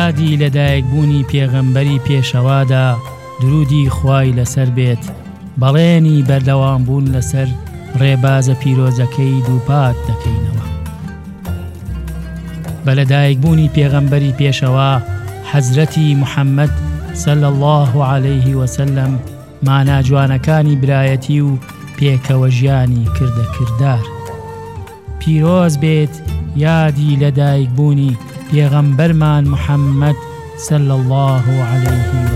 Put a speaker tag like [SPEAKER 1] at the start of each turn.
[SPEAKER 1] یادی لەدایکبوونی پێغەمبەری پێشەوادا درودی خوای لەسەر بێت بەڵێنی بەردەوامبوون لەسەر ڕێبازە پیرۆزەکەی دووپات دەکەینەوە. بە لەدایکبوونی پێغەمبەری پێشەوا حەزرەتی محەممەد صلی الله عليه وسلم مانا جوانەکانی برایەتی و پێکەوە ژیانی کردە کردار. پیرۆز بێت یادی لەدایکبوونی پێغەمبەرمان محەممەد صلی الله عليه